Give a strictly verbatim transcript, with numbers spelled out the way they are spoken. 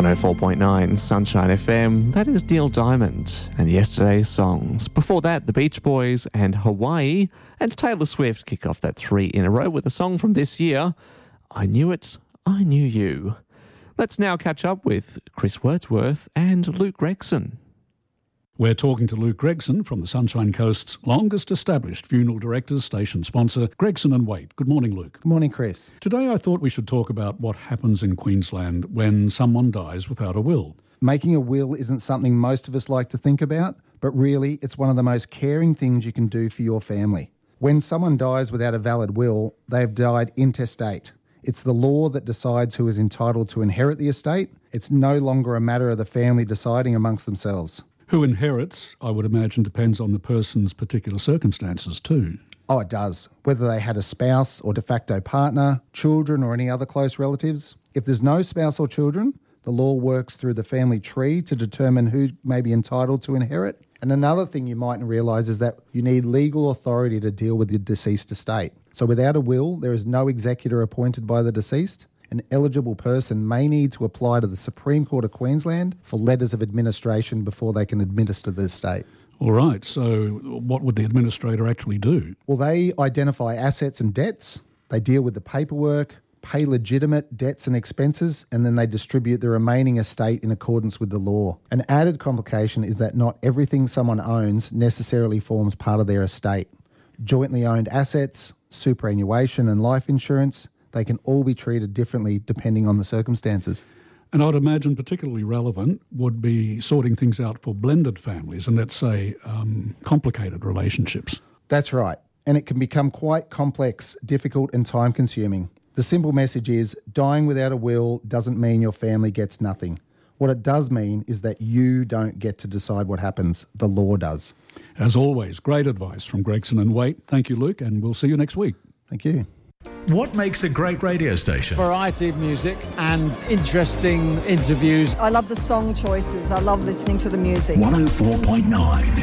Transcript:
one oh four point nine Sunshine F M. That is Neil Diamond and Yesterday's Songs. Before that, the Beach Boys and Hawaii, and Taylor Swift kick off that three in a row with a song from this year, I Knew It, I Knew You. Let's now catch up with Chris Wordsworth and Luke Gregson. We're talking to Luke Gregson from the Sunshine Coast's longest established funeral directors, station sponsor, Gregson and Waite. Good morning, Luke. Good morning, Chris. Today I thought we should talk about what happens in Queensland when someone dies without a will. Making a will isn't something most of us like to think about, but really it's one of the most caring things you can do for your family. When someone dies without a valid will, they have died intestate. It's the law that decides who is entitled to inherit the estate. It's no longer a matter of the family deciding amongst themselves. Who inherits, I would imagine, depends on the person's particular circumstances too. Oh, it does. Whether they had a spouse or de facto partner, children or any other close relatives. If there's no spouse or children, the law works through the family tree to determine who may be entitled to inherit. And another thing you mightn't realise is that you need legal authority to deal with the deceased estate. So without a will, there is no executor appointed by the deceased. An eligible person may need to apply to the Supreme Court of Queensland for letters of administration before they can administer the estate. All right, so what would the administrator actually do? Well, they identify assets and debts, they deal with the paperwork, pay legitimate debts and expenses, and then they distribute the remaining estate in accordance with the law. An added complication is that not everything someone owns necessarily forms part of their estate. Jointly owned assets, superannuation and life insurance, they can all be treated differently depending on the circumstances. And I'd imagine particularly relevant would be sorting things out for blended families and, let's say, um, complicated relationships. That's right. And it can become quite complex, difficult and time-consuming. The simple message is dying without a will doesn't mean your family gets nothing. What it does mean is that you don't get to decide what happens. The law does. As always, great advice from Gregson and Waite. Thank you, Luke, and we'll see you next week. Thank you. What makes a great radio station? Variety of music and interesting interviews. I love the song choices. I love listening to the music. one oh four point nine